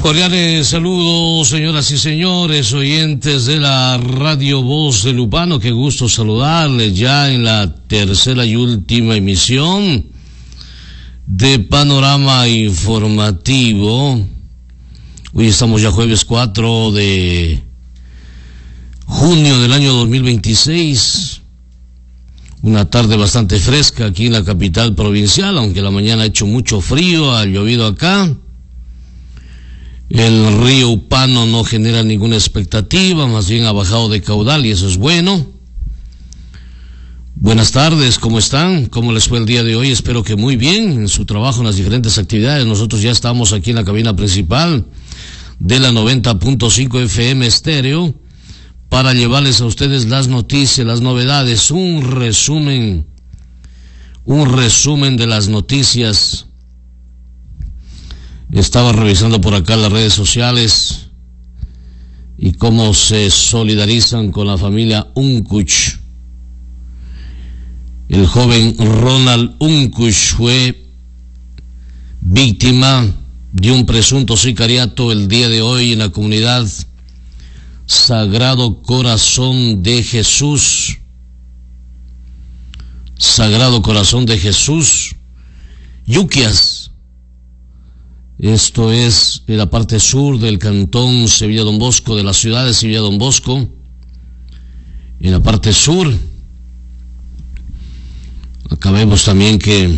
Cordiales saludos, señoras y señores, oyentes de la Radio Voz de Lupano. Qué gusto saludarles ya en la tercera y última emisión de Panorama Informativo. Hoy estamos ya jueves 4 de junio del año 2026. Una tarde bastante fresca aquí en la capital provincial, aunque la mañana ha hecho mucho frío, ha llovido acá. El río Upano no genera ninguna expectativa, más bien ha bajado de caudal y eso es bueno. Buenas tardes, ¿cómo están? ¿Cómo les fue el día de hoy? Espero que muy bien en su trabajo, en las diferentes actividades. Nosotros ya estamos aquí en la cabina principal de la 90.5 FM Estéreo para llevarles a ustedes las noticias, las novedades, un resumen de las noticias. Estaba revisando por acá las redes sociales y cómo se solidarizan con la familia Unkuch. El joven Ronald Unkuch fue víctima de un presunto sicariato el día de hoy en la comunidad Sagrado Corazón de Jesús. Sagrado Corazón de Jesús, Yuquias. Esto es en la parte sur del cantón Sevilla Don Bosco, de la ciudad de Sevilla Don Bosco. En la parte sur, acá vemos también que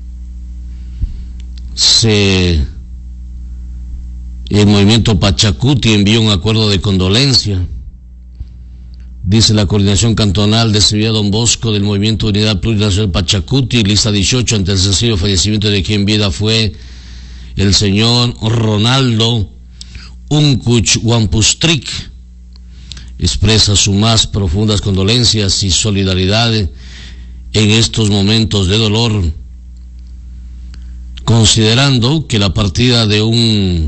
el movimiento Pachacuti envió un acuerdo de condolencia. Dice la coordinación cantonal de Sevilla Don Bosco del movimiento Unidad Plurinacional Pachacuti, lista 18, ante el sencillo fallecimiento de quien vida fue el señor Ronaldo Unkuch Wampustrik. Expresa sus más profundas condolencias y solidaridad en estos momentos de dolor, considerando que la partida de un